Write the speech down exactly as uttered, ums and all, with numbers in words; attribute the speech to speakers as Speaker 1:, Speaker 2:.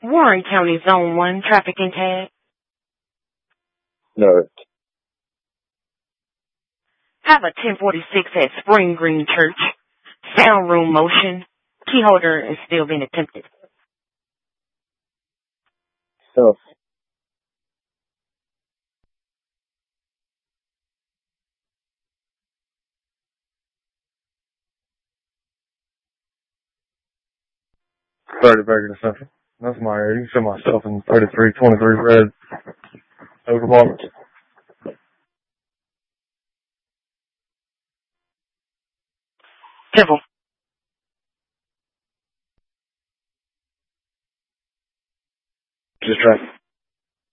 Speaker 1: Warren County Zone one traffic and tag.
Speaker 2: No.
Speaker 1: Have a ten forty-six at Spring Green Church. Sound room motion. Key holder is still being attempted.
Speaker 2: So. thirty Baker Central. That's my area. You can show myself in thirty-three twenty-three red over bottom.
Speaker 1: Civil.